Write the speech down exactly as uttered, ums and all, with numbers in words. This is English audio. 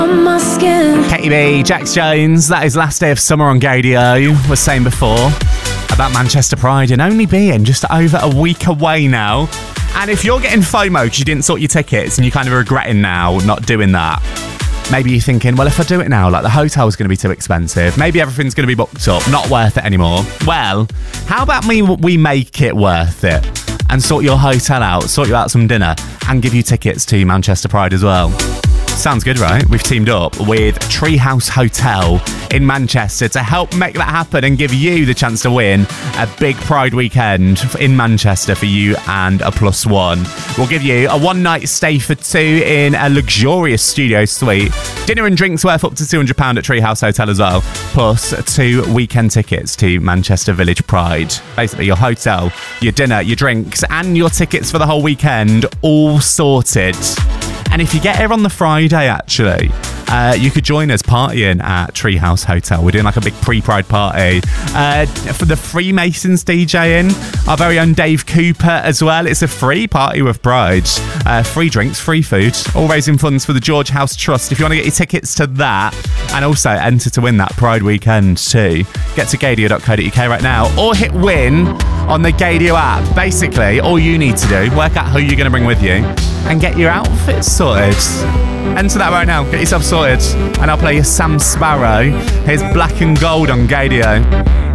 Katy B, Jax Jones, that is last day of summer on Gadio. Was saying before about Manchester Pride and only being just over a week away now. And if you're getting FOMO because you didn't sort your tickets and you're kind of regretting now not doing that, maybe you're thinking, well, if I do it now, like the hotel's going to be too expensive. Maybe everything's going to be booked up, not worth it anymore. Well, how about me? We make it worth it and sort your hotel out, sort you out some dinner and give you tickets to Manchester Pride as well. Sounds good, right? We've teamed up with Treehouse Hotel in Manchester to help make that happen and give you the chance to win a big Pride weekend in Manchester for you and a plus one. We'll give you a one-night stay for two in a luxurious studio suite. Dinner and drinks worth up to two hundred pounds at Treehouse Hotel as well, plus two weekend tickets to Manchester Village Pride. Basically, your hotel, your dinner, your drinks, and your tickets for the whole weekend all sorted. And if you get here on the Friday, actually, uh, you could join us partying at Treehouse Hotel. We're doing like a big pre-Pride party. Uh, for the Freemasons DJing, our very own Dave Cooper as well. It's a free party with Pride. Uh, free drinks, free food, all raising funds for the George House Trust. If you want to get your tickets to that and also enter to win that Pride weekend too, get to gadio dot co dot uk right now or hit win on the Gadio app. Basically, all you need to do, work out who you're going to bring with you and get your outfit sorted. Enter that right now, get yourself sorted, and I'll play you Sam Sparrow. Here's Black and Gold on Gadio.